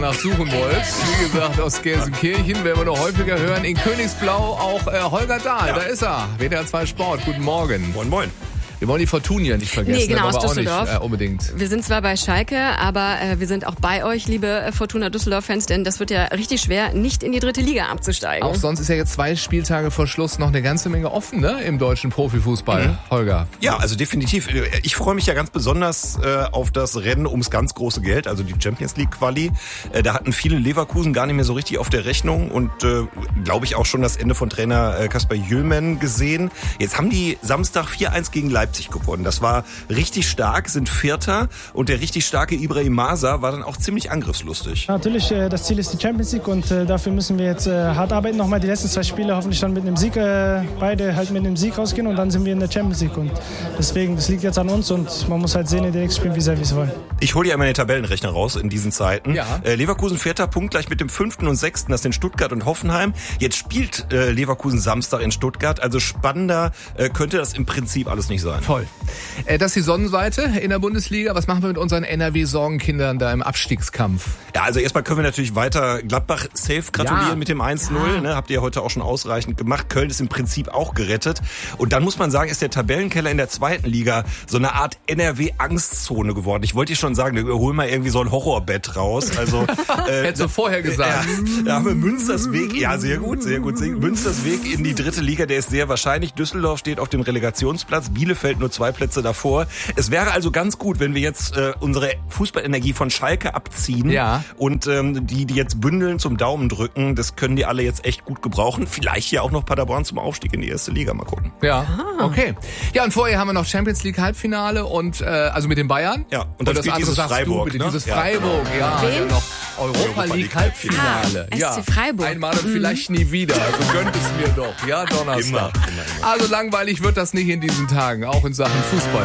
nach suchen wollt. Wie gesagt, aus Gelsenkirchen werden wir noch häufiger hören. In Königsblau auch Holger Dahl, ja. Da ist er. WDR 2 Sport, guten Morgen. Moin, moin. Wir wollen die Fortuna nicht vergessen. Nee, genau, aus aber Düsseldorf. Auch nicht, unbedingt. Wir sind zwar bei Schalke, aber wir sind auch bei euch, liebe Fortuna Düsseldorf-Fans, denn das wird ja richtig schwer, nicht in die 3. Liga abzusteigen. Auch sonst ist ja jetzt 2 Spieltage vor Schluss noch eine ganze Menge offen, ne, im deutschen Profifußball, Holger. Ja, also definitiv. Ich freue mich ja ganz besonders auf das Rennen ums ganz große Geld, also die Champions League Quali. Da hatten viele Leverkusen gar nicht mehr so richtig auf der Rechnung und glaube ich auch schon das Ende von Trainer Kasper Jüllmann gesehen. Jetzt haben die Samstag 4-1 gegen Leipzig gewonnen. Das war richtig stark, sind Vierter und der richtig starke Ibrahim Masa war dann auch ziemlich angriffslustig. Natürlich, das Ziel ist die Champions League und dafür müssen wir jetzt hart arbeiten. Nochmal die letzten 2 Spiele hoffentlich dann mit einem Sieg, beide halt mit einem Sieg rausgehen und dann sind wir in der Champions League und deswegen, das liegt jetzt an uns und man muss halt sehen in den nächsten Spielen, wie sehr wir es wollen. Ich hole ja immer den Tabellenrechner raus in diesen Zeiten. Ja. Leverkusen 4. punktgleich mit dem 5. und 6. Das sind Stuttgart und Hoffenheim. Jetzt spielt Leverkusen Samstag in Stuttgart, also spannender könnte das im Prinzip alles nicht sein. Toll. Das ist die Sonnenseite in der Bundesliga. Was machen wir mit unseren NRW-Sorgenkindern da im Abstiegskampf? Ja, also erstmal können wir natürlich weiter Gladbach safe gratulieren mit dem 1-0. Ja. Ne, habt ihr ja heute auch schon ausreichend gemacht. Köln ist im Prinzip auch gerettet. Und dann muss man sagen, ist der Tabellenkeller in der 2. Liga so eine Art NRW-Angstzone geworden. Ich wollte dir schon sagen, wir holen mal irgendwie so ein Horrorbett raus. Also Hättest du vorher gesagt. Da haben wir Münstersweg. Ja, sehr gut, sehr gut. Münstersweg in die 3. Liga, der ist sehr wahrscheinlich. Düsseldorf steht auf dem Relegationsplatz. Bielefeld nur 2 Plätze davor. Es wäre also ganz gut, wenn wir jetzt unsere Fußballenergie von Schalke abziehen und die jetzt bündeln, zum Daumen drücken. Das können die alle jetzt echt gut gebrauchen. Vielleicht ja auch noch Paderborn zum Aufstieg in die 1. Liga. Mal gucken. Ja, okay. Ja, und vorher haben wir noch Champions League Halbfinale und also mit den Bayern. Ja, und das andere dieses sagst Freiburg, du, bitte, dieses Freiburg, ja noch Europa League Halbfinale. SC Freiburg. Einmal und vielleicht nie wieder. Also gönnt es mir doch. Ja, Donnerstag. Immer. Also langweilig wird das nicht in diesen Tagen, auch in Sachen Fußball.